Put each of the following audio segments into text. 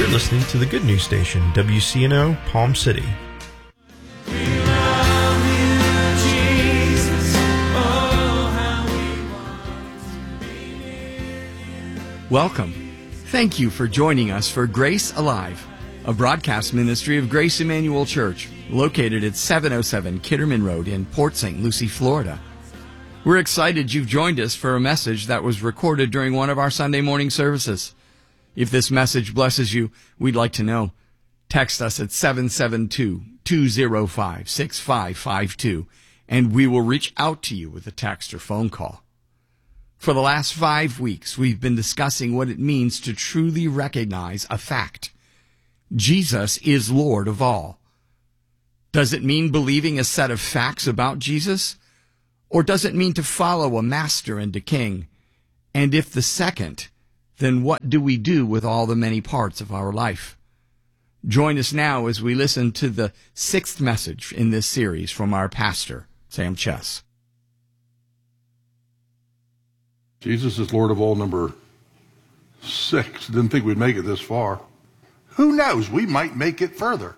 You're listening to the Good News Station, WCNO, Palm City. Welcome. Thank you for joining us for Grace Alive, a broadcast ministry of Grace Emmanuel Church, located at 707 Kitterman Road in Port St. Lucie, Florida. We're excited you've joined us for a message that was recorded during one of our Sunday morning services. If this message blesses you, we'd like to know. Text us at 772-205-6552, and we will reach out to you with a text or phone call. For the last 5 weeks, we've been discussing what it means to truly recognize a fact. Jesus is Lord of all. Does it mean believing a set of facts about Jesus? Or does it mean to follow a master and a king? And if the second, then what do we do with all the many parts of our life? Join us now as we listen to the 6th message in this series from our pastor, Sam Chess. Jesus is Lord of all, number 6. Didn't think we'd make it this far. Who knows? We might make it further.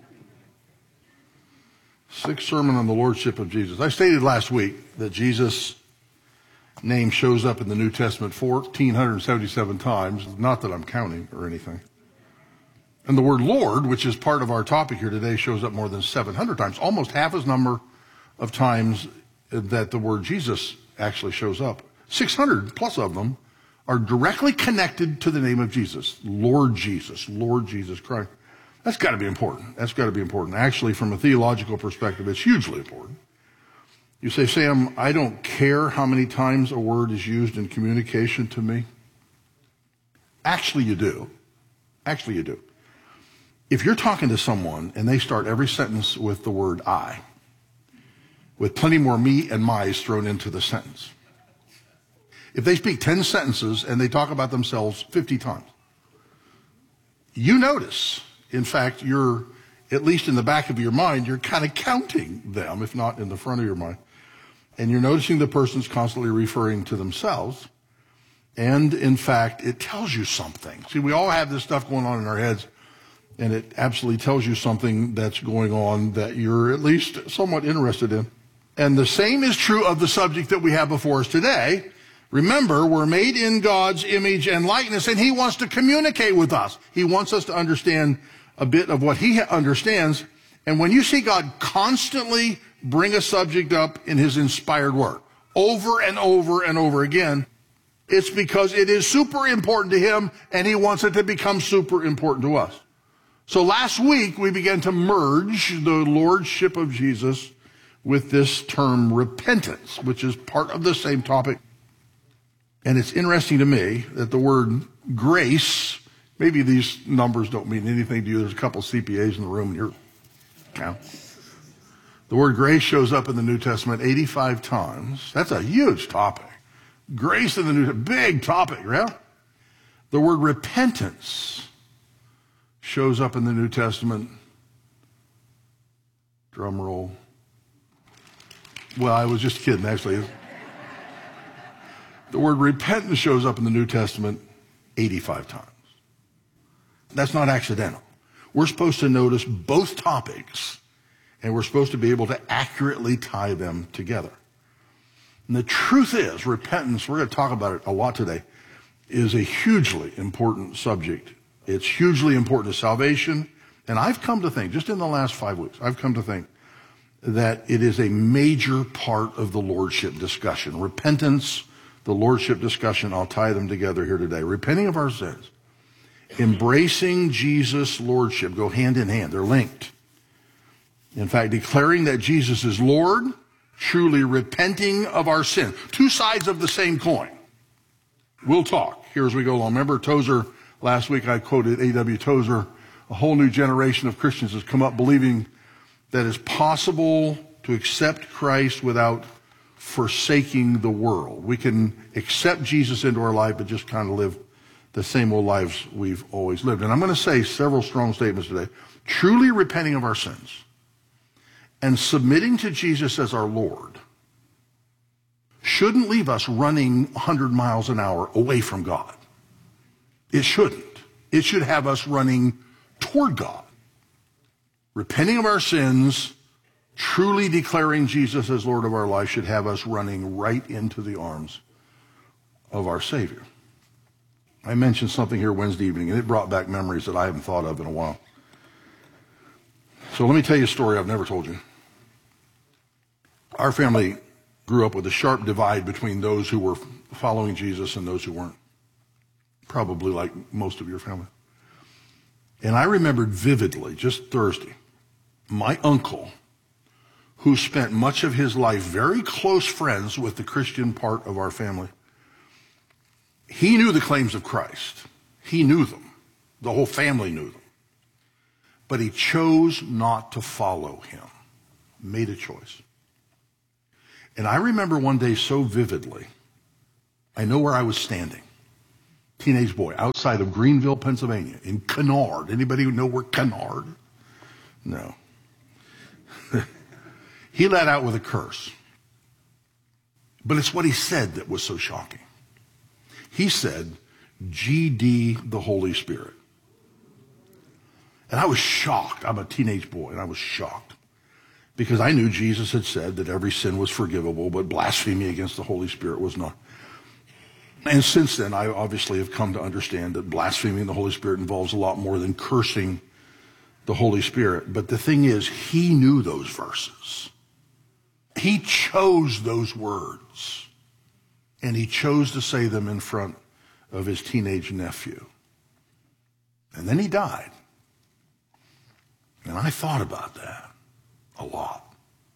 6th sermon on the Lordship of Jesus. I stated last week that Jesus' name shows up in the New Testament 1,477 times. Not that I'm counting or anything. And the word Lord, which is part of our topic here today, shows up more than 700 times. Almost half as number of times that the word Jesus actually shows up. 600 plus of them are directly connected to the name of Jesus. Lord Jesus Christ. That's got to be important. That's got to be important. Actually, from a theological perspective, it's hugely important. You say, Sam, I don't care how many times a word is used in communication to me. Actually, you do. Actually, you do. If you're talking to someone and they start every sentence with the word I, with plenty more me and my's thrown into the sentence. If they speak 10 sentences and they talk about themselves 50 times, you notice. In fact, you're, at least in the back of your mind, you're kind of counting them, if not in the front of your mind. And you're noticing the person's constantly referring to themselves. And in fact, it tells you something. See, we all have this stuff going on in our heads, and it absolutely tells you something that's going on that you're at least somewhat interested in. And the same is true of the subject that we have before us today. Remember, we're made in God's image and likeness, and He wants to communicate with us. He wants us to understand a bit of what He understands. And when you see God constantly bring a subject up in His inspired word, over and over and over again, it's because it is super important to Him, and He wants it to become super important to us. So last week, we began to merge the Lordship of Jesus with this term repentance, which is part of the same topic. And it's interesting to me that the word grace, maybe these numbers don't mean anything to you. There's a couple CPAs in the room and you're count. The word grace shows up in the New Testament 85 times. That's a huge topic. Grace in the New Testament, big topic, yeah? The word repentance shows up in the New Testament. Drum roll. Well, I was just kidding, actually. The word repentance shows up in the New Testament 85 times. That's not accidental. We're supposed to notice both topics, and we're supposed to be able to accurately tie them together. And the truth is, repentance, we're going to talk about it a lot today, is a hugely important subject. It's hugely important to salvation. And I've come to think, just in the last 5 weeks, I've come to think that it is a major part of the Lordship discussion. Repentance, the Lordship discussion, I'll tie them together here today. Repenting of our sins, embracing Jesus' Lordship go hand in hand. They're linked. In fact, declaring that Jesus is Lord, truly repenting of our sin. Two sides of the same coin. We'll talk here as we go along. Remember Tozer, last week I quoted A.W. Tozer, a whole new generation of Christians has come up believing that it's possible to accept Christ without forsaking the world. We can accept Jesus into our life, but just kind of live the same old lives we've always lived. And I'm going to say several strong statements today. Truly repenting of our sins and submitting to Jesus as our Lord shouldn't leave us running 100 miles an hour away from God. It shouldn't. It should have us running toward God, repenting of our sins, truly declaring Jesus as Lord of our life should have us running right into the arms of our Savior. I mentioned something here Wednesday evening, and it brought back memories that I haven't thought of in a while. So let me tell you a story I've never told you. Our family grew up with a sharp divide between those who were following Jesus and those who weren't. Probably like most of your family. And I remembered vividly, just Thursday, my uncle, who spent much of his life very close friends with the Christian part of our family. He knew the claims of Christ. He knew them. The whole family knew them. But he chose not to follow him. Made a choice. And I remember one day so vividly, I know where I was standing. Teenage boy outside of Greenville, Pennsylvania, in Kennard. Anybody know where Kennard? No. He let out with a curse. But it's what he said that was so shocking. He said, GD the Holy Spirit. And I was shocked. I'm a teenage boy, and I was shocked. Because I knew Jesus had said that every sin was forgivable, but blasphemy against the Holy Spirit was not. And since then, I obviously have come to understand that blaspheming the Holy Spirit involves a lot more than cursing the Holy Spirit. But the thing is, he knew those verses. He chose those words. And he chose to say them in front of his teenage nephew. And then he died. And I thought about that a lot.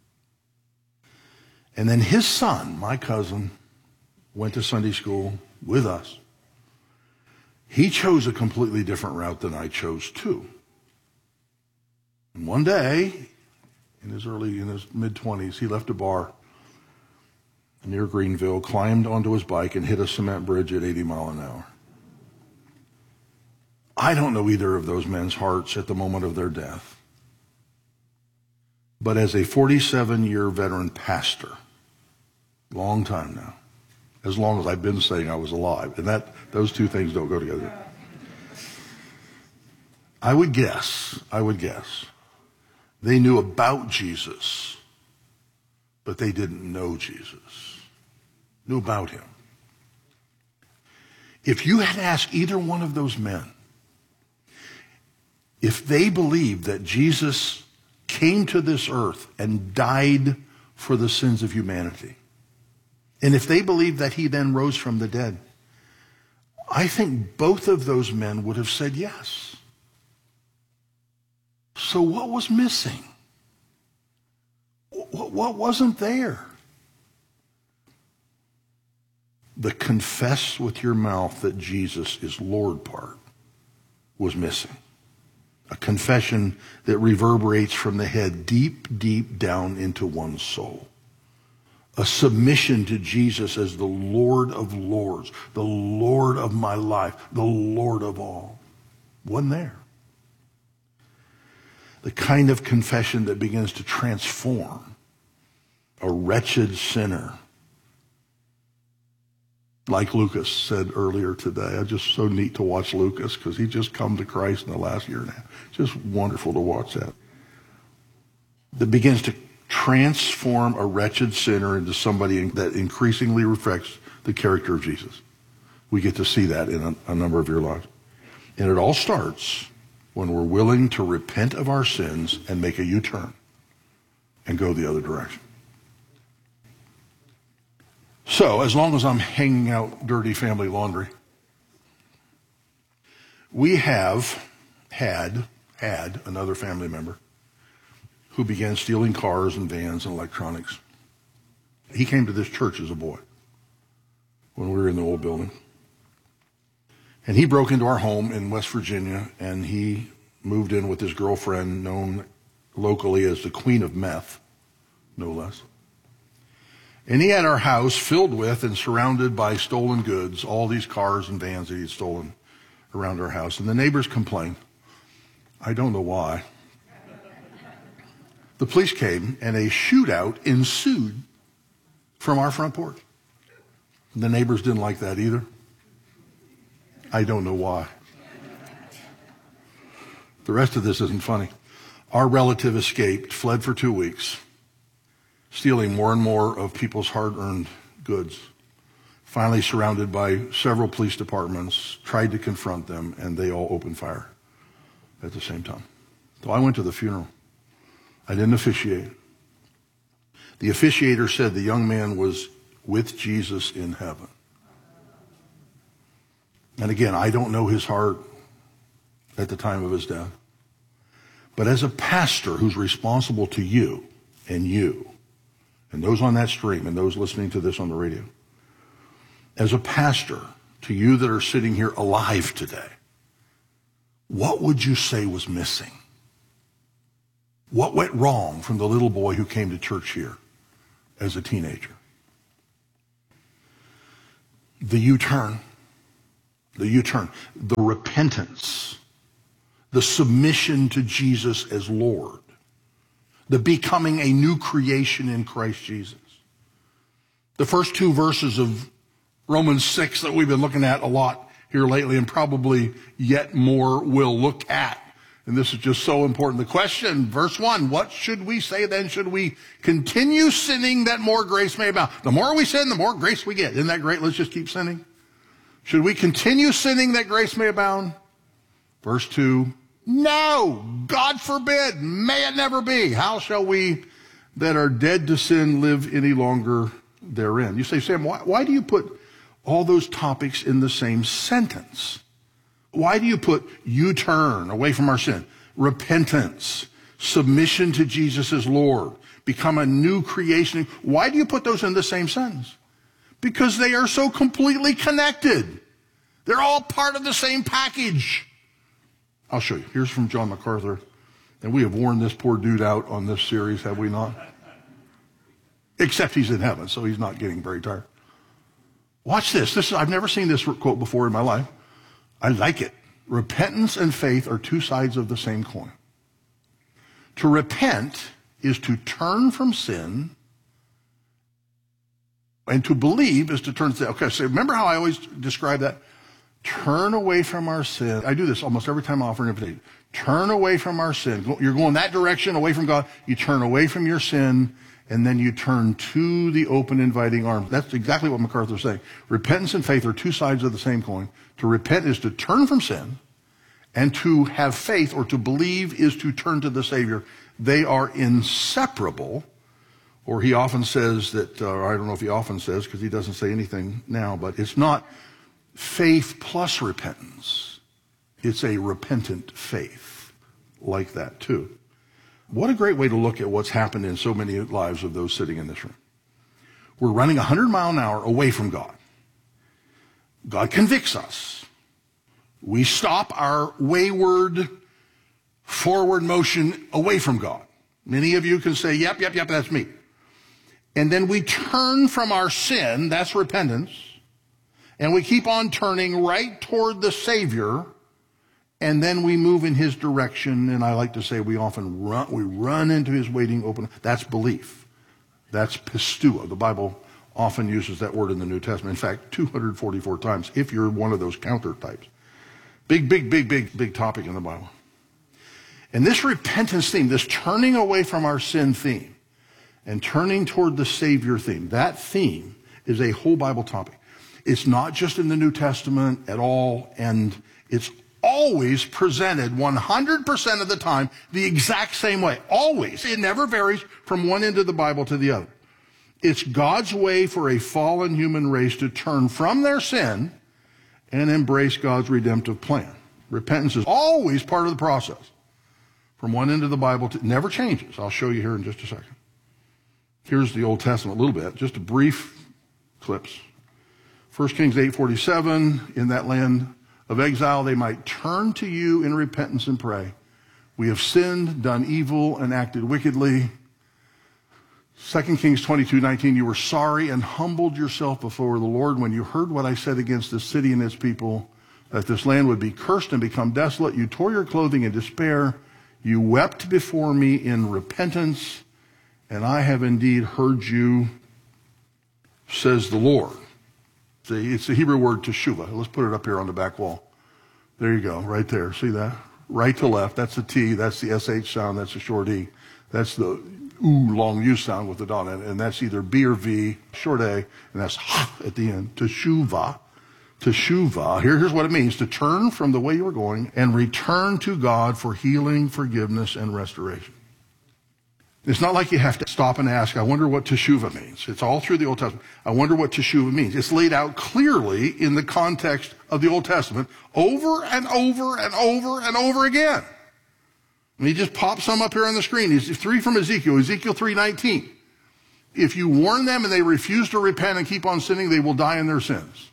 And then his son, my cousin, went to Sunday school with us. He chose a completely different route than I chose too. And one day, in his mid-20s, he left a bar near Greenville, climbed onto his bike, and hit a cement bridge at 80 miles an hour. I don't know either of those men's hearts at the moment of their death. But as a 47-year veteran pastor, long time now, as long as I've been saying I was alive, and those two things don't go together. I would guess, they knew about Jesus, but they didn't know Jesus. Knew about him. If you had asked either one of those men if they believed that Jesus came to this earth and died for the sins of humanity, and if they believed that he then rose from the dead, I think both of those men would have said yes. So what was missing? What wasn't there? The confess with your mouth that Jesus is Lord part was missing. A confession that reverberates from the head deep, deep down into one's soul. A submission to Jesus as the Lord of Lords, the Lord of my life, the Lord of all. Wasn't there. The kind of confession that begins to transform a wretched sinner. Like Lucas said earlier today, it's just so neat to watch Lucas because he just come to Christ in the last year and a half. Just wonderful to watch that. That begins to transform a wretched sinner into somebody that increasingly reflects the character of Jesus. We get to see that in a number of your lives. And it all starts when we're willing to repent of our sins and make a U-turn and go the other direction. So, as long as I'm hanging out dirty family laundry, we have had another family member who began stealing cars and vans and electronics. He came to this church as a boy when we were in the old building. And he broke into our home in West Virginia, and he moved in with his girlfriend known locally as the Queen of Meth, no less. And he had our house filled with and surrounded by stolen goods, all these cars and vans that he had stolen around our house. And the neighbors complained. I don't know why. The police came, and a shootout ensued from our front porch. The neighbors didn't like that either. I don't know why. The rest of this isn't funny. Our relative escaped, fled for 2 weeks, stealing more and more of people's hard-earned goods. Finally surrounded by several police departments, tried to confront them, and they all opened fire at the same time. So I went to the funeral. I didn't officiate. The officiator said the young man was with Jesus in heaven. And again, I don't know his heart at the time of his death. But as a pastor who's responsible to you, and those on that stream, and those listening to this on the radio, as a pastor to you that are sitting here alive today, what would you say was missing? What went wrong from the little boy who came to church here as a teenager? The U-turn, the repentance, the submission to Jesus as Lord, the becoming a new creation in Christ Jesus. The first 2 verses of Romans 6 that we've been looking at a lot here lately, and probably yet more will look at. And this is just so important. The question, verse 1, what should we say then? Should we continue sinning that more grace may abound? The more we sin, the more grace we get. Isn't that great? Let's just keep sinning. Should we continue sinning that grace may abound? Verse 2, no, God forbid, may it never be. How shall we that are dead to sin live any longer therein? You say, Sam, why do you put all those topics in the same sentence? Why do you put U-turn, away from our sin, repentance, submission to Jesus as Lord, become a new creation? Why do you put those in the same sentence? Because they are so completely connected. They're all part of the same package. I'll show you. Here's from John MacArthur. And we have worn this poor dude out on this series, have we not? Except he's in heaven, so he's not getting very tired. Watch this. I've never seen this quote before in my life. I like it. Repentance and faith are 2 sides of the same coin. To repent is to turn from sin, and to believe is to turn to sin. Okay, so remember how I always describe that? Turn away from our sin. I do this almost every time I offer an invitation. Turn away from our sin. You're going that direction, away from God. You turn away from your sin, and then you turn to the open, inviting arms. That's exactly what MacArthur's saying. Repentance and faith are 2 sides of the same coin. To repent is to turn from sin, and to have faith or to believe is to turn to the Savior. They are inseparable. Or he often says that, or I don't know if he often says, because he doesn't say anything now, but it's not faith plus repentance. It's a repentant faith like that too. What a great way to look at what's happened in so many lives of those sitting in this room. We're running 100 miles an hour away from God. God convicts us. We stop our wayward forward motion away from God. Many of you can say, yep, that's me. And then we turn from our sin, that's repentance, and we keep on turning right toward the Savior, and then we move in his direction, and I like to say we run into his waiting open. That's belief. That's pistuo. The Bible often uses that word in the New Testament. In fact, 244 times, if you're one of those counter types. Big topic in the Bible. And this repentance theme, this turning away from our sin theme, and turning toward the Savior theme, that theme is a whole Bible topic. It's not just in the New Testament at all, and it's always presented 100% of the time the exact same way. Always. It never varies from one end of the Bible to the other. It's God's way for a fallen human race to turn from their sin and embrace God's redemptive plan. Repentance is always part of the process. From one end of the Bible to, it never changes. I'll show you here in just a second. Here's the Old Testament a little bit, just a brief clips. 1 Kings 8:47, in that land of exile, they might turn to you in repentance and pray. We have sinned, done evil, and acted wickedly. 2 Kings 22:19, you were sorry and humbled yourself before the Lord when you heard what I said against this city and its people, that this land would be cursed and become desolate. You tore your clothing in despair. You wept before me in repentance, and I have indeed heard you, says the Lord. It's the Hebrew word teshuvah. Let's put it up here on the back wall. There you go, right there. See that? right to left. That's the T. That's the SH sound. That's the short E. That's the ooh, long U sound with the dot in it. And that's either B or V, short A, and that's ha at the end. Teshuvah. Teshuvah. Here's what it means. To turn from the way you were going and return to God for healing, forgiveness, and restoration. It's not like you have to stop and ask, I wonder what teshuvah means. It's all through the Old Testament. I wonder what teshuvah means. It's laid out clearly in the context of the Old Testament over and over and over and over again. And he just pops some up here on the screen. He's 3 from Ezekiel 3:19. If you warn them and they refuse to repent and keep on sinning, they will die in their sins.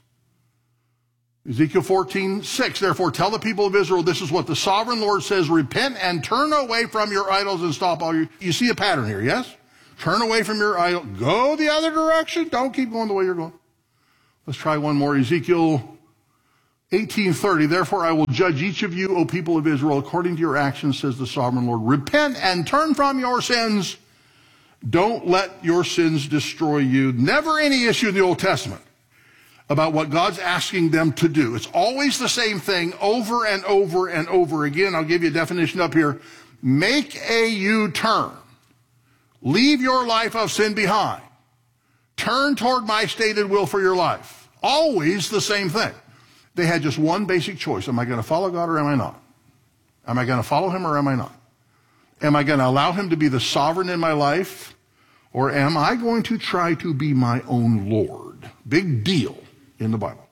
Ezekiel 14:6, therefore tell the people of Israel, this is what the sovereign Lord says, repent and turn away from your idols and stop all your... You see a pattern here, yes? Turn away from your idol. Go the other direction. Don't keep going the way you're going. Let's try one more. Ezekiel 18:30, therefore I will judge each of you, O people of Israel, according to your actions, says the sovereign Lord. Repent and turn from your sins. Don't let your sins destroy you. Never any issue in the Old Testament about what God's asking them to do. It's always the same thing over and over and over again. I'll give you a definition up here. Make a U-turn. Leave your life of sin behind. Turn toward my stated will for your life. Always the same thing. They had just one basic choice. Am I going to follow God or am I not? Am I going to follow him or am I not? Am I going to allow him to be the sovereign in my life? Or am I going to try to be my own Lord? Big deal in the Bible.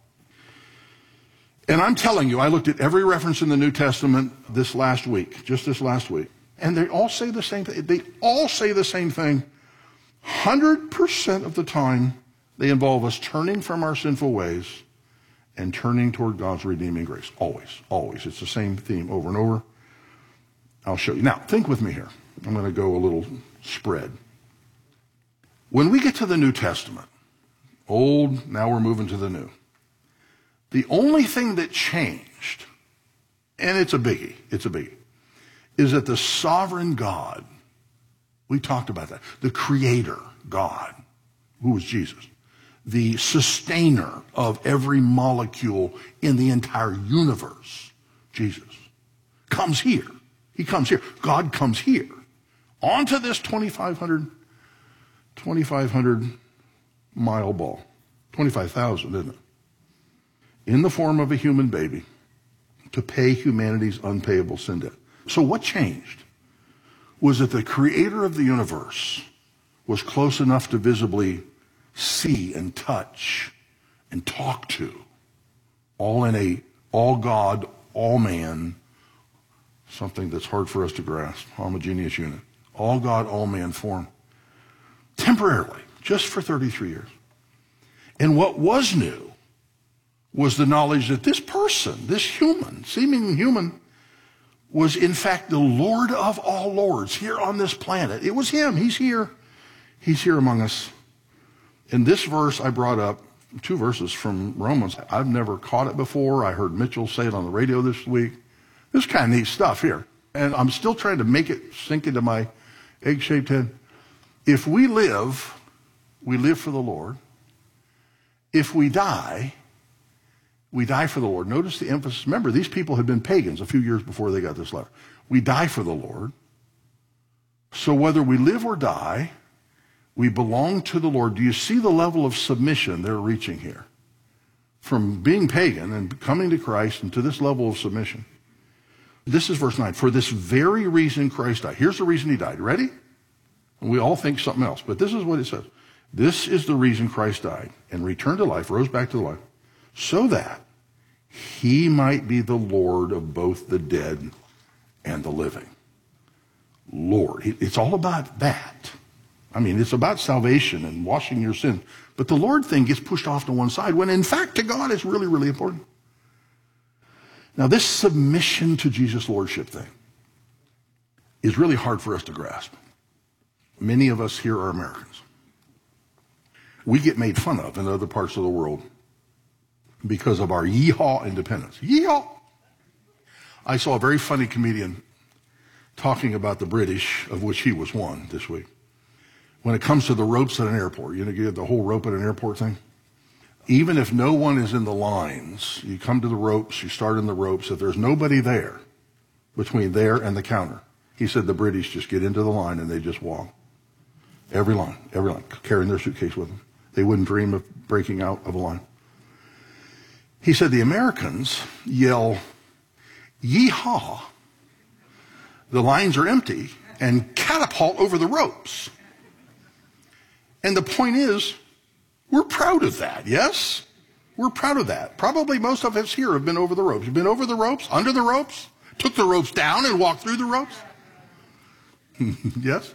And I'm telling you, I looked at every reference in the New Testament this last week, and they all say the same thing. They all say the same thing. 100% of the time, they involve us turning from our sinful ways and turning toward God's redeeming grace. Always, always. It's the same theme over and over. I'll show you. Now, think with me here. I'm going to go a little spread. When we get to the New Testament, Old, now we're moving to the New. The only thing that changed, and it's a biggie, is that the sovereign God, we talked about that, the creator God, who was Jesus, the sustainer of every molecule in the entire universe, Jesus, comes here. He comes here. God comes here onto this 2,500 mile ball. 25,000, isn't it? In the form of a human baby to pay humanity's unpayable sin debt. So what changed was that the creator of the universe was close enough to visibly see and touch and talk to, all in a all God, all man, something that's hard for us to grasp, homogeneous unit, all God, all man form, temporarily, just for 33 years. And what was new was the knowledge that this person, this human, seeming human, was in fact the Lord of all lords here on this planet. It was him. He's here. He's here among us. In this verse I brought up, 2 verses from Romans. I've never caught it before. I heard Mitchell say it on the radio this week. This is kind of neat stuff here. And I'm still trying to make it sink into my egg-shaped head. If we live for the Lord. If we die for the Lord. Notice the emphasis. Remember, these people had been pagans a few years before they got this letter. We die for the Lord. So whether we live or die, we belong to the Lord. Do you see the level of submission they're reaching here? From being pagan and coming to Christ and to this level of submission. This is verse 9. For this very reason Christ died. Here's the reason he died. Ready? And we all think something else, but this is what it says. This is the reason Christ died and returned to life, rose back to life, so that he might be the Lord of both the dead and the living. Lord. It's all about that. I mean, it's about salvation and washing your sins. But the Lord thing gets pushed off to one side when, in fact, to God it's really, really important. Now, this submission to Jesus' lordship thing is really hard for us to grasp. Many of us here are Americans. We get made fun of in other parts of the world because of our yeehaw independence. Yeehaw! I saw a very funny comedian talking about the British, of which he was one this week. When it comes to the ropes at an airport, you know, you get the whole rope at an airport thing. Even if no one is in the lines, you come to the ropes, you start in the ropes. If there's nobody there, between there and the counter. He said the British just get into the line and they just walk. Every line, carrying their suitcase with them. They wouldn't dream of breaking out of a line. He said the Americans yell, "Yee-haw." The lines are empty and catapult over the ropes. And the point is, we're proud of that, yes? We're proud of that. Probably most of us here have been over the ropes. You've been over the ropes, under the ropes, took the ropes down and walked through the ropes? Yes?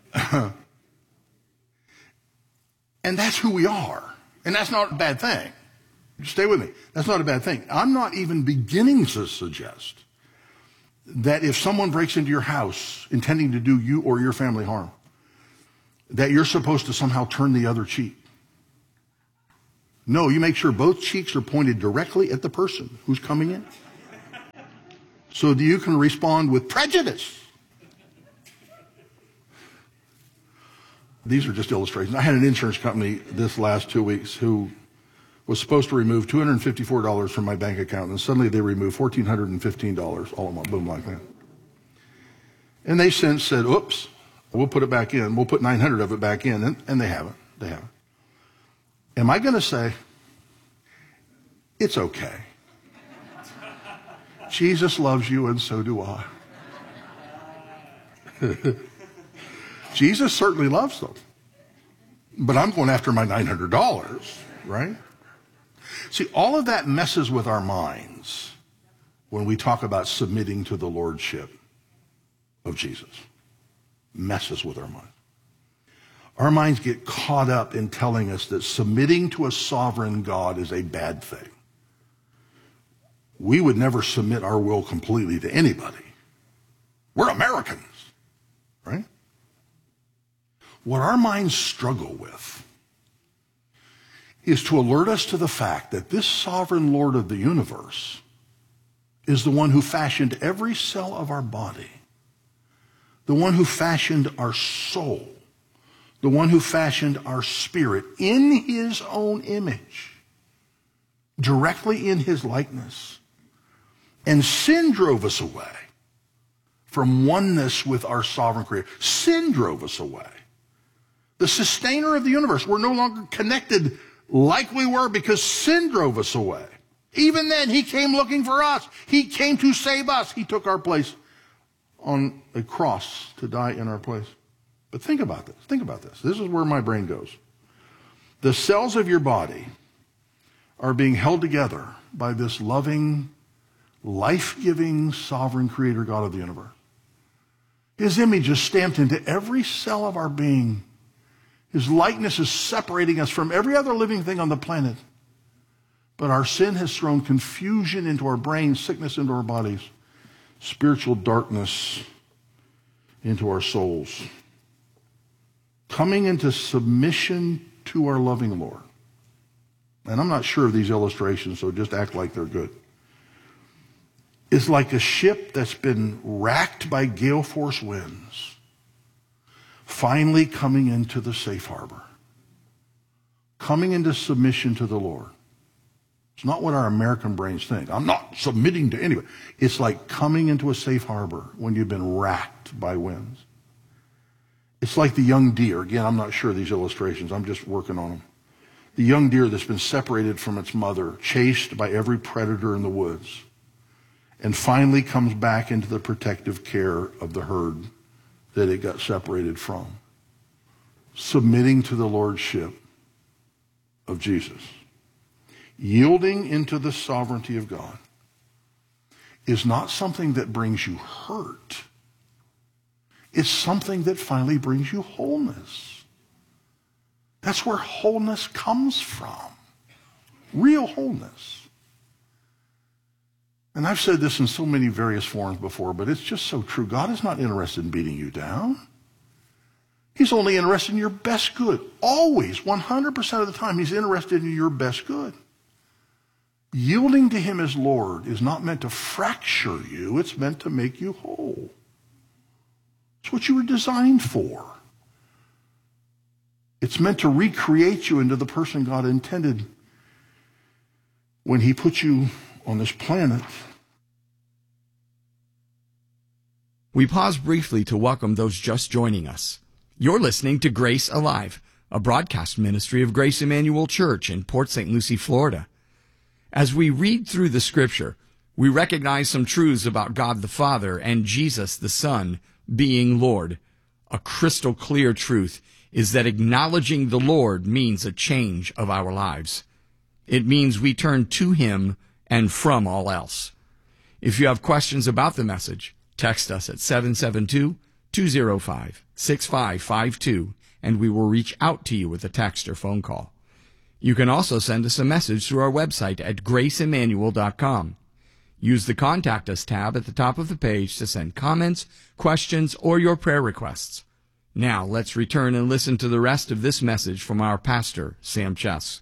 And that's who we are. And that's not a bad thing. Stay with me. That's not a bad thing. I'm not even beginning to suggest that if someone breaks into your house intending to do you or your family harm, that you're supposed to somehow turn the other cheek. No, you make sure both cheeks are pointed directly at the person who's coming in, so that you can respond with prejudice. These are just illustrations. I had an insurance company this last 2 weeks who was supposed to remove $254 from my bank account, and suddenly they removed $1,415 all in one, boom, like that. And they since said, oops, we'll put it back in. We'll put 900 of it back in, and they haven't. They haven't. Am I going to say, it's okay? Jesus loves you, and so do I. Jesus certainly loves them. But I'm going after my $900, right? See, all of that messes with our minds when we talk about submitting to the lordship of Jesus. Messes with our minds. Our minds get caught up in telling us that submitting to a sovereign God is a bad thing. We would never submit our will completely to anybody. We're Americans, right? What our minds struggle with is to alert us to the fact that this sovereign Lord of the universe is the one who fashioned every cell of our body, the one who fashioned our soul, the one who fashioned our spirit in his own image, directly in his likeness. And sin drove us away from oneness with our sovereign creator. Sin drove us away. The sustainer of the universe. We're no longer connected like we were because sin drove us away. Even then, he came looking for us. He came to save us. He took our place on a cross to die in our place. But think about this. Think about this. This is where my brain goes. The cells of your body are being held together by this loving, life-giving, sovereign creator God of the universe. His image is stamped into every cell of our being. His likeness is separating us from every other living thing on the planet. But our sin has thrown confusion into our brains, sickness into our bodies, spiritual darkness into our souls. Coming into submission to our loving Lord. And I'm not sure of these illustrations, so just act like they're good. Is like a ship that's been racked by gale force winds, finally coming into the safe harbor, coming into submission to the Lord. It's not what our American brains think. I'm not submitting to anybody. It's like coming into a safe harbor when you've been racked by winds. It's like the young deer. Again, I'm not sure of these illustrations. I'm just working on them. The young deer that's been separated from its mother, chased by every predator in the woods, and finally comes back into the protective care of the herd that it got separated from. Submitting to the lordship of Jesus. Yielding into the sovereignty of God is not something that brings you hurt. It's something that finally brings you wholeness. That's where wholeness comes from. Real wholeness. And I've said this in so many various forms before, but it's just so true. God is not interested in beating you down. He's only interested in your best good. Always, 100% of the time, he's interested in your best good. Yielding to him as Lord is not meant to fracture you. It's meant to make you whole. It's what you were designed for. It's meant to recreate you into the person God intended when he put you on this planet We pause briefly to welcome those just joining us. You're listening to Grace Alive, a broadcast ministry of Grace Emmanuel Church in Port St. Lucie, Florida. As we read through the Scripture, we recognize some truths about God the Father and Jesus the Son being Lord. A crystal clear truth is that acknowledging the Lord means a change of our lives. It means we turn to Him and from all else. If you have questions about the message, text us at 772-205-6552, and we will reach out to you with a text or phone call. You can also send us a message through our website at graceemmanuel.com. Use the Contact Us tab at the top of the page to send comments, questions, or your prayer requests. Now, let's return and listen to the rest of this message from our pastor, Sam Chess.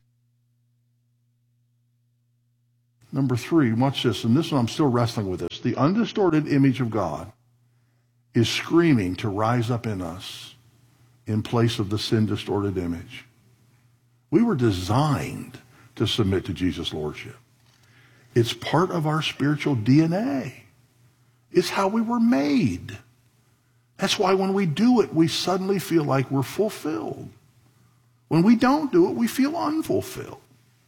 Number 3, watch this, and this one I'm still wrestling with this. The undistorted image of God is screaming to rise up in us in place of the sin-distorted image. We were designed to submit to Jesus' lordship. It's part of our spiritual DNA. It's how we were made. That's why when we do it, we suddenly feel like we're fulfilled. When we don't do it, we feel unfulfilled.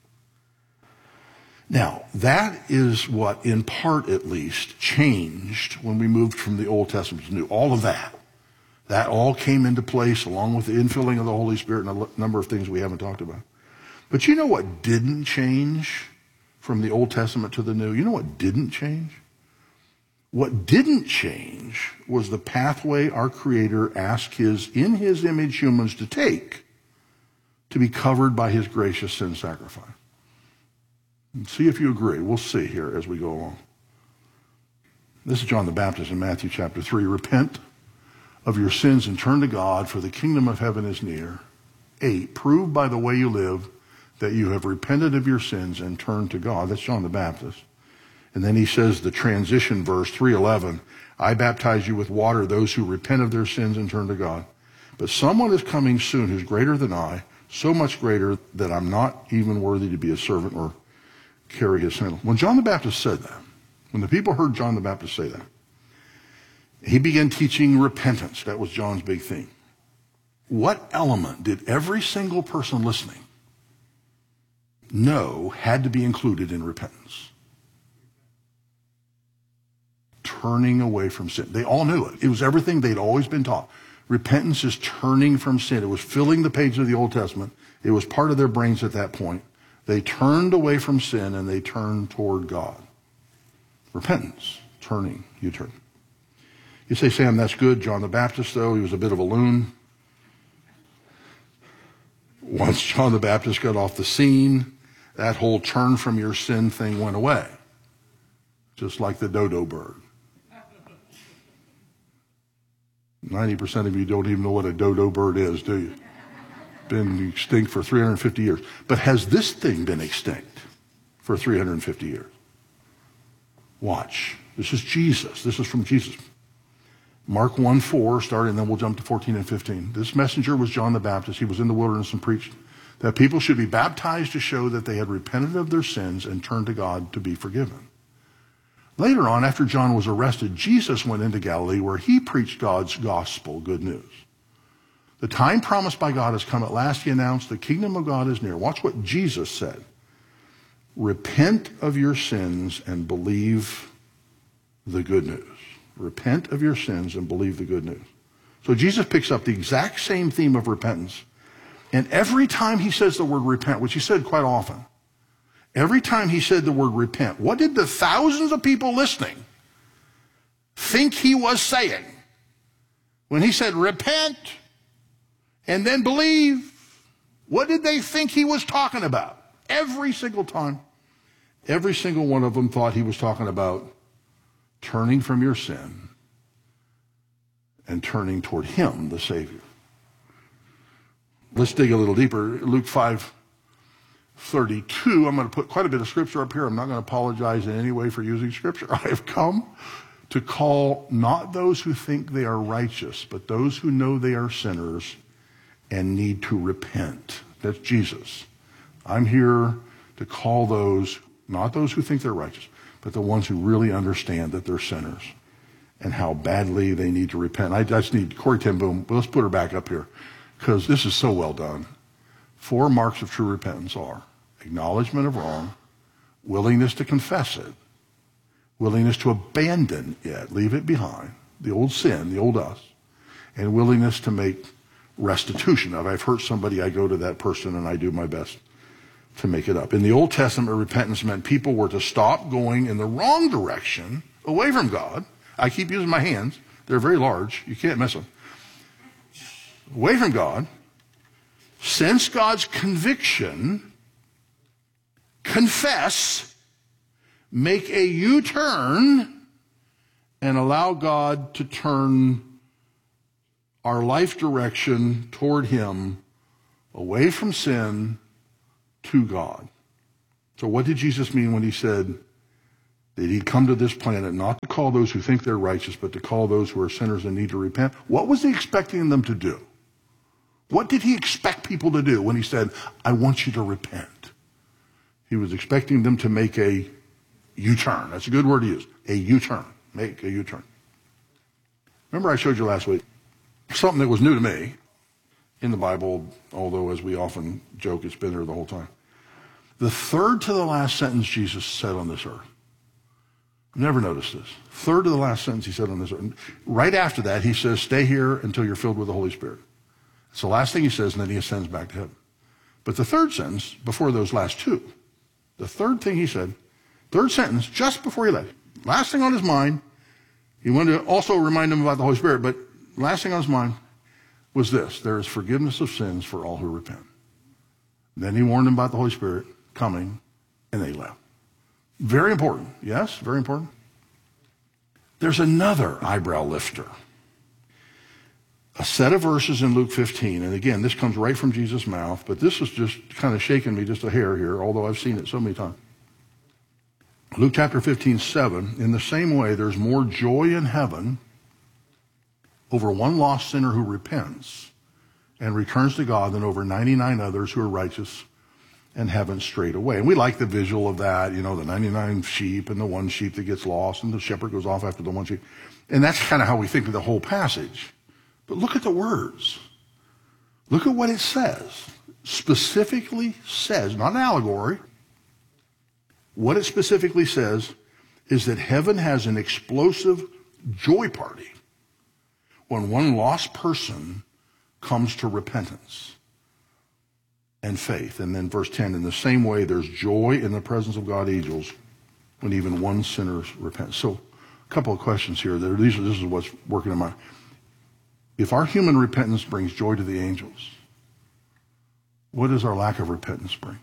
Now, that is what, in part at least, changed when we moved from the Old Testament to the New. All of that. That all came into place along with the infilling of the Holy Spirit and a number of things we haven't talked about. But you know what didn't change from the Old Testament to the New? You know what didn't change? What didn't change was the pathway our Creator asked His in His image humans to take to be covered by His gracious sin sacrifice. See if you agree. We'll see here as we go along. This is John the Baptist in Matthew chapter 3. Repent of your sins and turn to God, for the kingdom of heaven is near. 8. Prove by the way you live that you have repented of your sins and turned to God. That's John the Baptist. And then he says the transition verse, 3:11, I baptize you with water, those who repent of their sins and turn to God. But someone is coming soon who's greater than I, so much greater that I'm not even worthy to be a servant or carry his sandal. When John the Baptist said that, when the people heard John the Baptist say that, he began teaching repentance. That was John's big theme. What element did every single person listening know had to be included in repentance? Turning away from sin. They all knew it. It was everything they'd always been taught. Repentance is turning from sin. It was filling the pages of the Old Testament. It was part of their brains at that point. They turned away from sin and they turned toward God. Repentance, turning, you turn. You say, Sam, that's good. John the Baptist, though, he was a bit of a loon. Once John the Baptist got off the scene, that whole turn from your sin thing went away. Just like the dodo bird. 90% of you don't even know what a dodo bird is, do you? Been extinct for 350 years. But has this thing been extinct for 350 years? Watch. This is Jesus. This is from Jesus. Mark 1:4, starting, and then we'll jump to 14 and 15. This messenger was John the Baptist. He was in the wilderness and preached that people should be baptized to show that they had repented of their sins and turned to God to be forgiven. Later on, after John was arrested, Jesus went into Galilee where he preached God's gospel, good news. The time promised by God has come at last, he announced. The kingdom of God is near. Watch what Jesus said. Repent of your sins and believe the good news. Repent of your sins and believe the good news. So Jesus picks up the exact same theme of repentance. And every time he says the word repent, which he said quite often, every time he said the word repent, what did the thousands of people listening think he was saying? When he said repent and then believe, what did they think he was talking about? Every single time. Every single one of them thought he was talking about turning from your sin and turning toward him, the Savior. Let's dig a little deeper. Luke 5:32. I'm going to put quite a bit of scripture up here. I'm not going to apologize in any way for using scripture. I have come to call not those who think they are righteous, but those who know they are sinners and need to repent. That's Jesus. I'm here to call those, not those who think they're righteous, but the ones who really understand that they're sinners and how badly they need to repent. I just need Corrie ten Boom. Let's put her back up here because this is so well done. 4 marks of true repentance are acknowledgement of wrong, willingness to confess it, willingness to abandon it, leave it behind, the old sin, the old us, and willingness to make restitution of. I've hurt somebody, I go to that person and I do my best to make it up. In the Old Testament, repentance meant people were to stop going in the wrong direction, away from God. I keep using my hands. They're very large. You can't miss them. Away from God. Sense God's conviction. Confess. Make a U-turn. And allow God to turn our life direction toward Him, away from sin to God. So what did Jesus mean when He said that He'd come to this planet not to call those who think they're righteous, but to call those who are sinners and need to repent? What was He expecting them to do? What did He expect people to do when He said, I want you to repent? He was expecting them to make a U-turn. That's a good word to use. A U-turn. Make a U-turn. Remember I showed you last week something that was new to me in the Bible, although as we often joke, it's been there the whole time. The third to the last sentence Jesus said on this earth. I've never noticed this. Third to the last sentence He said on this earth. Right after that, He says, stay here until you're filled with the Holy Spirit. It's the last thing He says, and then He ascends back to heaven. But the third sentence, before those last two, the third thing He said, third sentence, just before He left, last thing on His mind, He wanted to also remind them about the Holy Spirit, but last thing on His mind was this: there is forgiveness of sins for all who repent. Then He warned them about the Holy Spirit coming, and they left. Very important. Yes, very important. There's another eyebrow lifter. A set of verses in Luke 15, and again, this comes right from Jesus' mouth, but this is just kind of shaking me just a hair here, although I've seen it so many times. Luke chapter 15:7, in the same way, there's more joy in heaven over one lost sinner who repents and returns to God than over 99 others who are righteous and haven't strayed away. And we like the visual of that, the 99 sheep and the one sheep that gets lost and the shepherd goes off after the one sheep. And that's kind of how we think of the whole passage. But look at the words. Look at what it says. Specifically says, not an allegory. What it specifically says is that heaven has an explosive joy party when one lost person comes to repentance and faith. And then verse 10, in the same way, there's joy in the presence of God angels when even one sinner repents. So a couple of questions here. This is what's working in my mind. If our human repentance brings joy to the angels, what does our lack of repentance bring?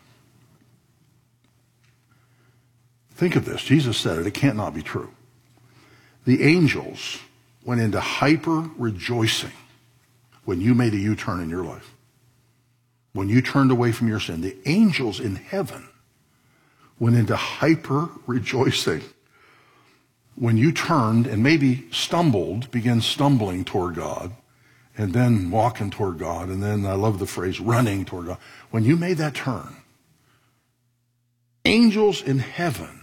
Think of this. Jesus said it. It can't not be true. The angels went into hyper rejoicing when you made a U-turn in your life. When you turned away from your sin. The angels in heaven went into hyper rejoicing when you turned and maybe began stumbling toward God, and then walking toward God, and then I love the phrase running toward God. When you made that turn, angels in heaven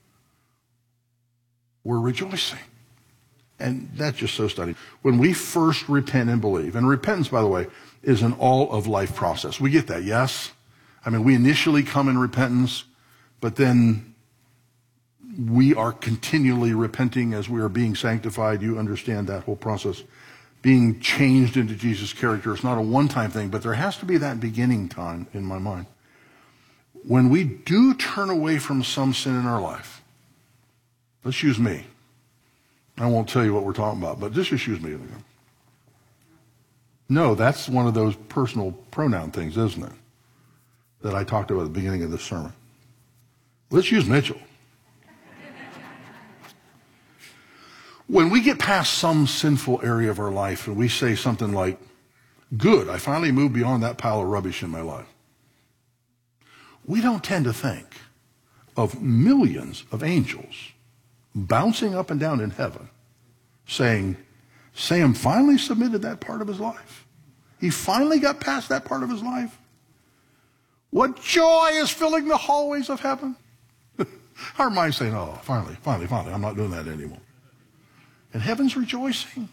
were rejoicing. And that's just so stunning. When we first repent and believe, and repentance, by the way, is an all-of-life process. We get that, yes? I mean, we initially come in repentance, but then we are continually repenting as we are being sanctified. You understand that whole process. Being changed into Jesus' character. It's not a one-time thing, but there has to be that beginning time in my mind. When we do turn away from some sin in our life, let's use me. I won't tell you what we're talking about, but just use me. No, that's one of those personal pronoun things, isn't it? That I talked about at the beginning of this sermon. Let's use Mitchell. When we get past some sinful area of our life and we say something like, good, I finally moved beyond that pile of rubbish in my life, we don't tend to think of millions of angels bouncing up and down in heaven saying, Sam finally submitted that part of his life. He finally got past that part of his life. What joy is filling the hallways of heaven? Our mind's saying, oh, finally, I'm not doing that anymore. And heaven's rejoicing.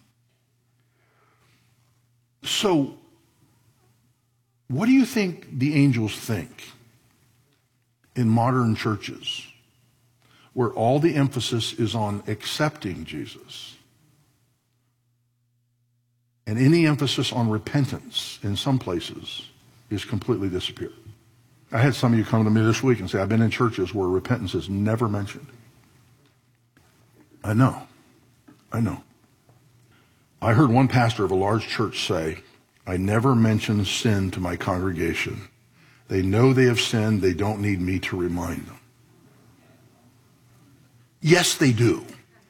So, what do you think the angels think in modern churches where all the emphasis is on accepting Jesus and any emphasis on repentance in some places is completely disappeared? I had some of you come to me this week and say, I've been in churches where repentance is never mentioned. I know. I heard one pastor of a large church say, I never mention sin to my congregation. They know they have sinned. They don't need me to remind them. Yes, they do.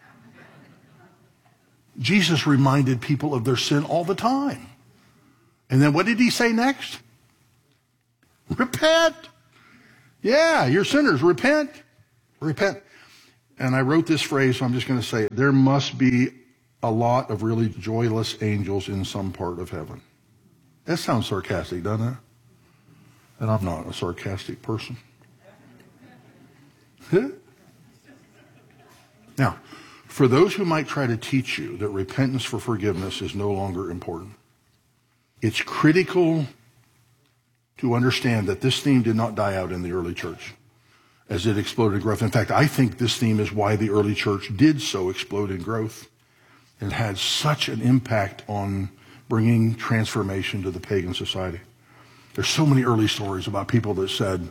Jesus reminded people of their sin all the time. And then what did he say next? Repent. Yeah, you're sinners. Repent. Repent. And I wrote this phrase, so I'm just going to say it. There must be a lot of really joyless angels in some part of heaven. That sounds sarcastic, doesn't it? And I'm not a sarcastic person. Now, for those who might try to teach you that repentance for forgiveness is no longer important, it's critical to understand that this theme did not die out in the early church as it exploded in growth. In fact, I think this theme is why the early church did so explode in growth and had such an impact on bringing transformation to the pagan society. There's so many early stories about people that said,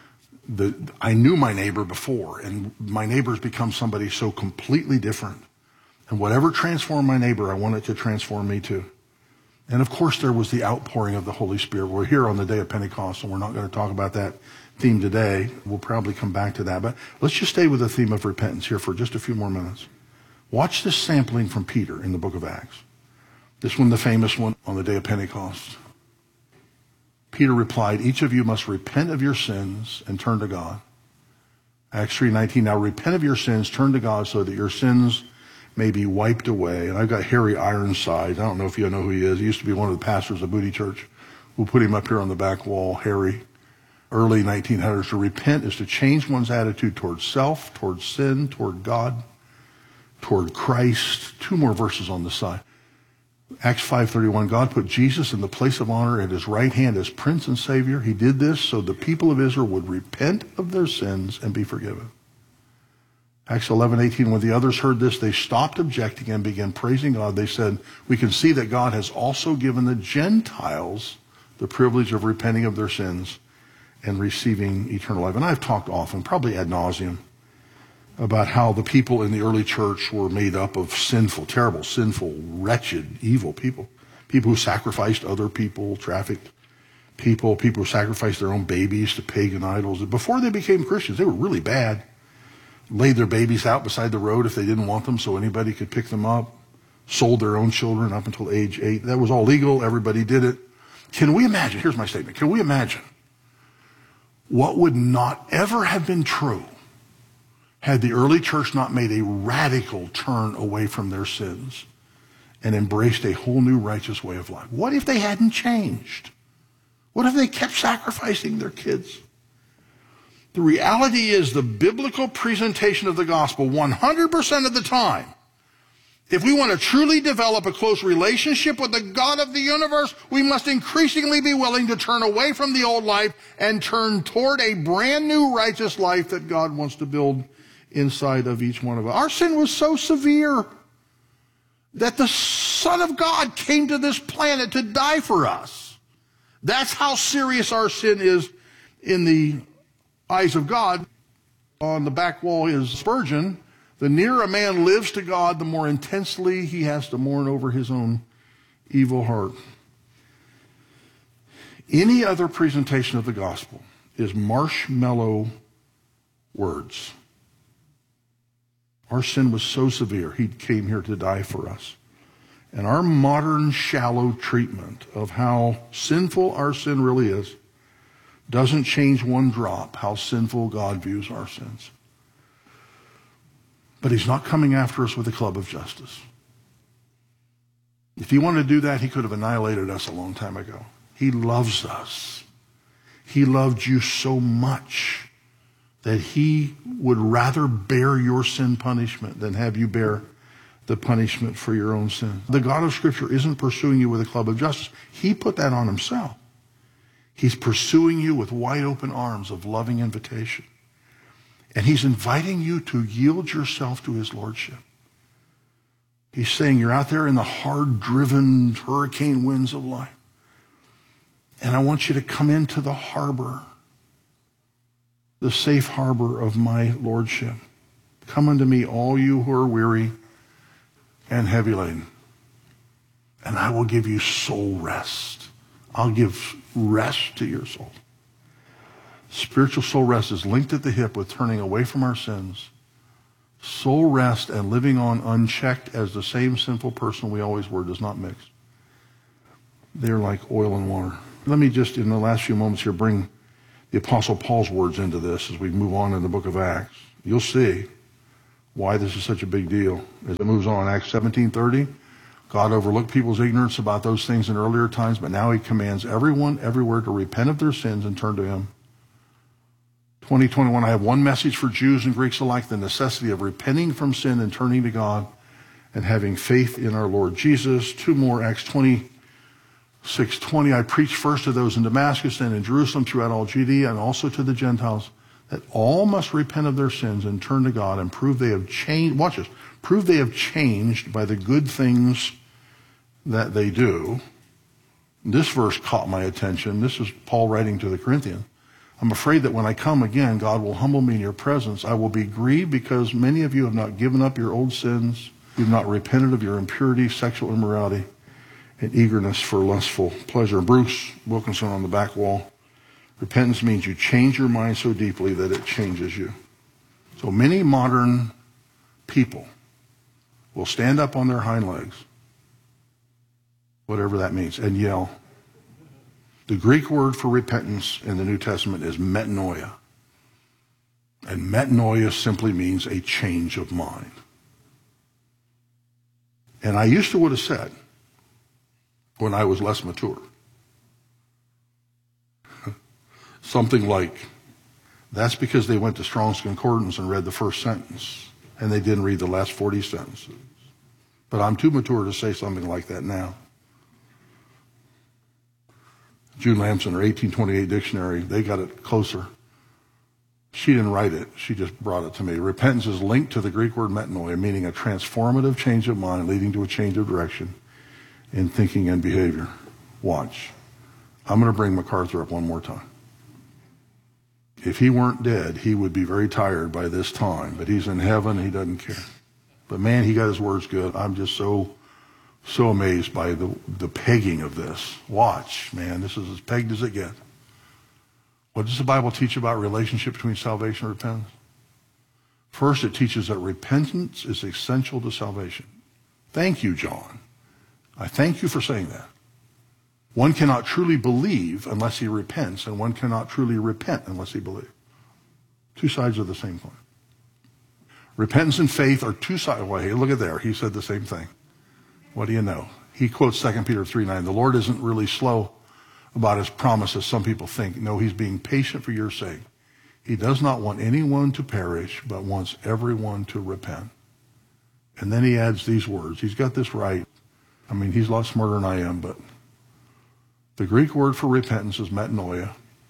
I knew my neighbor before, and my neighbor's become somebody so completely different. And whatever transformed my neighbor, I want it to transform me too. And of course, there was the outpouring of the Holy Spirit. We're here on the day of Pentecost, and we're not going to talk about that theme today. We'll probably come back to that. But let's just stay with the theme of repentance here for just a few more minutes. Watch this sampling from Peter in the book of Acts. This one, the famous one on the day of Pentecost. Peter replied, each of you must repent of your sins and turn to God. Acts 3:19, now repent of your sins, turn to God so that your sins may be wiped away. And I've got Harry Ironside. I don't know if you know who he is. He used to be one of the pastors of Booty Church. We'll put him up here on the back wall, Harry. Early 1900s. To repent is to change one's attitude towards self, towards sin, toward God, toward Christ. Two more verses on the side. Acts 5:31, God put Jesus in the place of honor at his right hand as Prince and Savior. He did this so the people of Israel would repent of their sins and be forgiven. Acts 11:18, when the others heard this, they stopped objecting and began praising God. They said, we can see that God has also given the Gentiles the privilege of repenting of their sins and receiving eternal life. And I've talked often, probably ad nauseum, about how the people in the early church were made up of sinful, terrible, sinful, wretched, evil people. People who sacrificed other people, trafficked people who sacrificed their own babies to pagan idols. Before they became Christians, they were really bad. Laid their babies out beside the road if they didn't want them so anybody could pick them up. Sold their own children up until age 8. That was all legal. Everybody did it. Can we imagine? Here's my statement. Can we imagine what would not ever have been true had the early church not made a radical turn away from their sins and embraced a whole new righteous way of life? What if they hadn't changed? What if they kept sacrificing their kids? The reality is the biblical presentation of the gospel 100% of the time, if we want to truly develop a close relationship with the God of the universe, we must increasingly be willing to turn away from the old life and turn toward a brand new righteous life that God wants to build inside of each one of us. Our sin was so severe that the Son of God came to this planet to die for us. That's how serious our sin is in the eyes of God. On the back wall is Spurgeon. The nearer a man lives to God, the more intensely he has to mourn over his own evil heart. Any other presentation of the gospel is marshmallow words. Our sin was so severe, he came here to die for us. And our modern shallow treatment of how sinful our sin really is doesn't change one drop how sinful God views our sins. But he's not coming after us with a club of justice. If he wanted to do that, he could have annihilated us a long time ago. He loves us. He loved you so much that he would rather bear your sin punishment than have you bear the punishment for your own sin. The God of Scripture isn't pursuing you with a club of justice. He put that on himself. He's pursuing you with wide open arms of loving invitation. And he's inviting you to yield yourself to his lordship. He's saying you're out there in the hard-driven hurricane winds of life. And I want you to come into the harbor, the safe harbor of my lordship. Come unto me, all you who are weary and heavy laden, and I will give you soul rest. I'll give rest to your soul. Spiritual soul rest is linked at the hip with turning away from our sins. Soul rest and living on unchecked as the same sinful person we always were does not mix. They're like oil and water. Let me just, in the last few moments here, bring the Apostle Paul's words into this as we move on in the book of Acts. You'll see why this is such a big deal. As it moves on, Acts 17:30, God overlooked people's ignorance about those things in earlier times, but now he commands everyone everywhere to repent of their sins and turn to him. 2021, I have one message for Jews and Greeks alike, the necessity of repenting from sin and turning to God and having faith in our Lord Jesus. Two more, Acts 26:20, I preach first to those in Damascus and in Jerusalem throughout all Judea and also to the Gentiles, that all must repent of their sins and turn to God and prove they have changed. Watch this. Prove they have changed by the good things that they do. This verse caught my attention. This is Paul writing to the Corinthians. I'm afraid that when I come again, God will humble me in your presence. I will be grieved because many of you have not given up your old sins. You've not repented of your impurity, sexual immorality, and eagerness for lustful pleasure. Bruce Wilkinson on the back wall. Repentance means you change your mind so deeply that it changes you. So many modern people will stand up on their hind legs, whatever that means, and yell. The Greek word for repentance in the New Testament is metanoia. And metanoia simply means a change of mind. And I used to would have said, when I was less mature, something like, that's because they went to Strong's Concordance and read the first sentence, and they didn't read the last 40 sentences. But I'm too mature to say something like that now. June Lamson, her 1828 dictionary, they got it closer. She didn't write it. She just brought it to me. Repentance is linked to the Greek word metanoia, meaning a transformative change of mind leading to a change of direction in thinking and behavior. Watch. I'm going to bring MacArthur up one more time. If he weren't dead, he would be very tired by this time, but he's in heaven, he doesn't care. But man, he got his words good. I'm just so amazed by the pegging of this. Watch, man, this is as pegged as it gets. What does the Bible teach about relationship between salvation and repentance? First, it teaches that repentance is essential to salvation. Thank you, John. I thank you for saying that. One cannot truly believe unless he repents, and one cannot truly repent unless he believes. Two sides of the same coin. Repentance and faith are two sides. Well, hey, look at there. He said the same thing. What do you know? He quotes 2 Peter 3:9. The Lord isn't really slow about his promises, some people think. No, he's being patient for your sake. He does not want anyone to perish, but wants everyone to repent. And then he adds these words. He's got this right. I mean, he's a lot smarter than I am, but the Greek word for repentance is metanoia.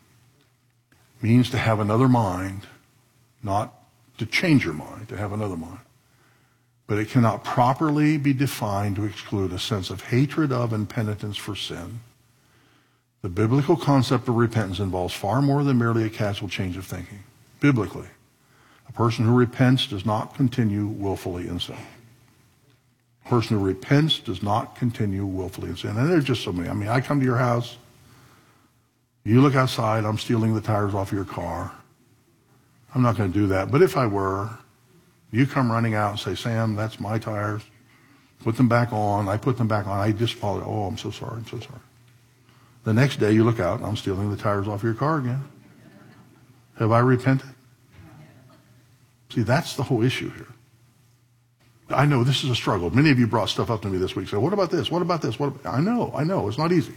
Means to have another mind, not to change your mind, to have another mind. But it cannot properly be defined to exclude a sense of hatred of and penitence for sin. The biblical concept of repentance involves far more than merely a casual change of thinking. Biblically, a person who repents does not continue willfully in sin. A person who repents does not continue willfully in sin. And there's just so many. I mean, I come to your house, you look outside, I'm stealing the tires off your car. I'm not going to do that. But if I were, you come running out and say, Sam, that's my tires. Put them back on. I put them back on. I just follow. Oh, I'm so sorry. I'm so sorry. The next day you look out and I'm stealing the tires off your car again. Have I repented? See, that's the whole issue here. I know this is a struggle. Many of you brought stuff up to me this week. So what about this? What about this? I know. It's not easy.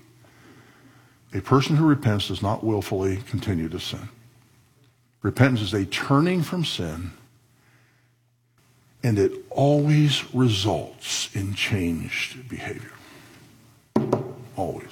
A person who repents does not willfully continue to sin. Repentance is a turning from sin And it always results in changed behavior. Always.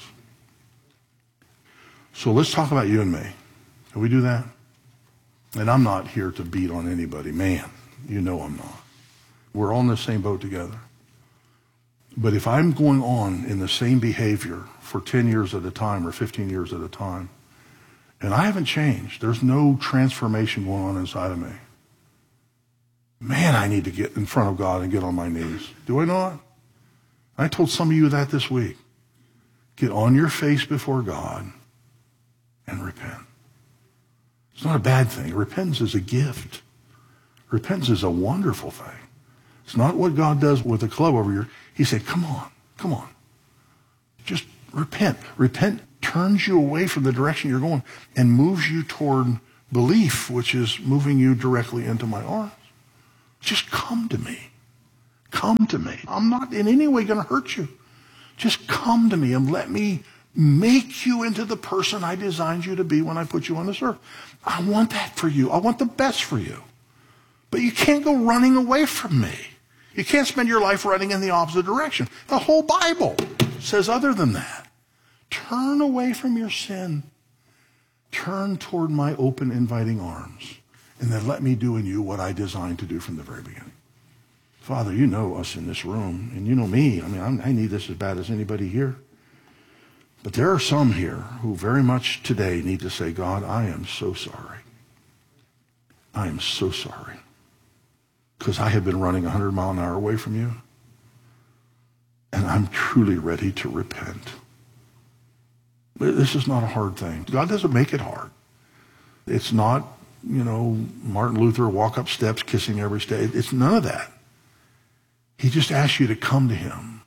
So let's talk about you and me. Can we do that? And I'm not here to beat on anybody. Man, you know I'm not. We're all in the same boat together. But if I'm going on in the same behavior for 10 years at a time or 15 years at a time, and I haven't changed, there's no transformation going on inside of me, man, I need to get in front of God and get on my knees. Do I not? I told some of you that this week. Get on your face before God and repent. It's not a bad thing. Repentance is a gift. Repentance is a wonderful thing. It's not what God does with a club over here. He said, come on. Just repent. Repent turns you away from the direction you're going and moves you toward belief, which is moving you directly into my arms. Just come to me. Come to me. I'm not in any way going to hurt you. Just come to me and let me make you into the person I designed you to be when I put you on this earth. I want that for you. I want the best for you. But you can't go running away from me. You can't spend your life running in the opposite direction. The whole Bible says other than that. Turn away from your sin. Turn toward my open, inviting arms. And then let me do in you what I designed to do from the very beginning. Father, you know us in this room, and you know me. I mean, I need this as bad as anybody here. But there are some here who very much today need to say, God, I am so sorry. I am so sorry. Because I have been running 100 miles an hour away from you. And I'm truly ready to repent. This is not a hard thing. God doesn't make it hard. It's not, Martin Luther walk up steps, kissing every step. It's none of that. He just asks you to come to him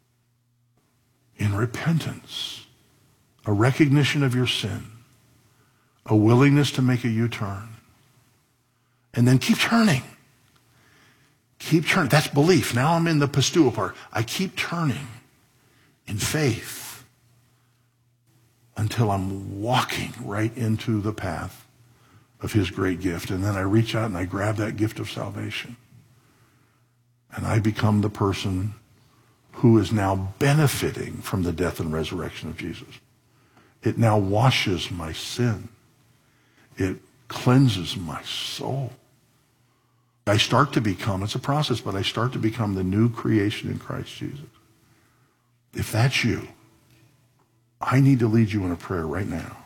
in repentance, a recognition of your sin, a willingness to make a U-turn, and then keep turning. Keep turning. That's belief. Now I'm in the pisteuo part. I keep turning in faith until I'm walking right into the path of his great gift. And then I reach out and I grab that gift of salvation. And I become the person who is now benefiting from the death and resurrection of Jesus. It now washes my sin. It cleanses my soul. I start to become, it's a process, but I start to become the new creation in Christ Jesus. If that's you, I need to lead you in a prayer right now.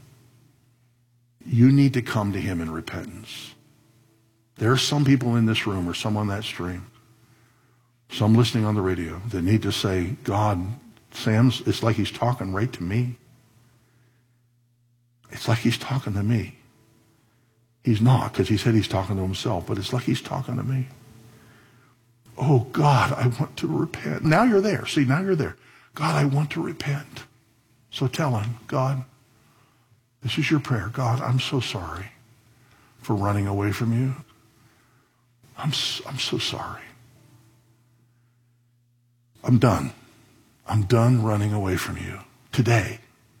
You need to come to him in repentance. There are some people in this room or some on that stream, some listening on the radio, that need to say, God, Sam's, it's like he's talking right to me. It's like he's talking to me. He's not, because he said he's talking to himself, but it's like he's talking to me. Oh, God, I want to repent. Now you're there. See, now you're there. God, I want to repent. So tell him, God, this is your prayer. God, I'm so sorry for running away from you. I'm so sorry. I'm done. I'm done running away from you. Today.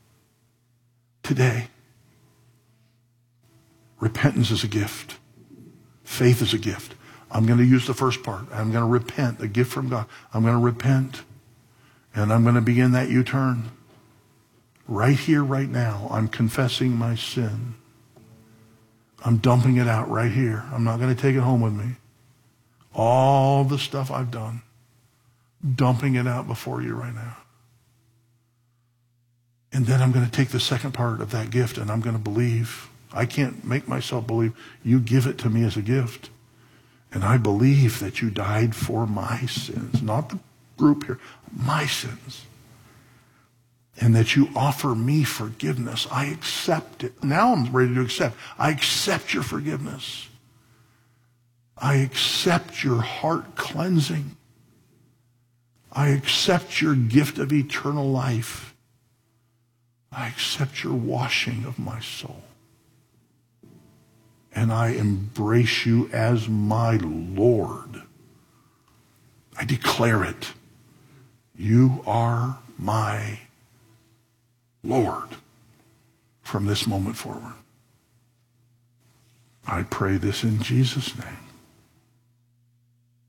Repentance is a gift. Faith is a gift. I'm going to use the first part. I'm going to repent, a gift from God. I'm going to repent. And I'm going to begin that U-turn. Right here, right now, I'm confessing my sin. I'm dumping it out right here. I'm not going to take it home with me. All the stuff I've done. Dumping it out before you right now. And then I'm going to take the second part of that gift and I'm going to believe. I can't make myself believe. You give it to me as a gift. And I believe that you died for my sins. Not the group here. My sins. And that you offer me forgiveness. I accept it. Now I'm ready to accept. I accept your forgiveness. I accept your heart cleansing. I accept your gift of eternal life. I accept your washing of my soul. And I embrace you as my Lord. I declare it. You are my Lord from this moment forward. I pray this in Jesus' name.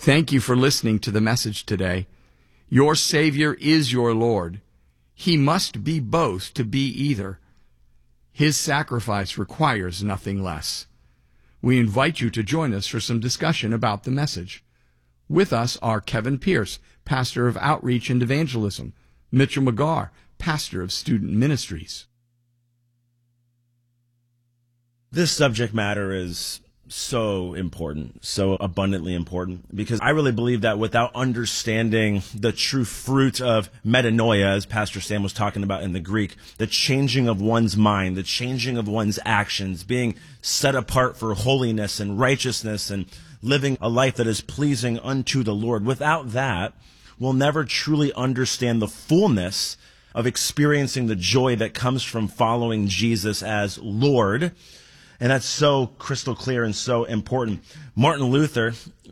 Thank you for listening to the message today. Your Savior is your Lord. He must be both to be either. His sacrifice requires nothing less. We invite you to join us for some discussion about the message. With us are Kevin Pierce, pastor of Outreach and Evangelism, Mitchell McGarr, pastor of Student Ministries. This subject matter is so important, so abundantly important, because I really believe that without understanding the true fruit of metanoia, as Pastor Sam was talking about in the Greek, the changing of one's mind, the changing of one's actions, being set apart for holiness and righteousness and living a life that is pleasing unto the Lord. Without that, we'll never truly understand the fullness of experiencing the joy that comes from following Jesus as Lord. And that's so crystal clear and so important. Martin Luther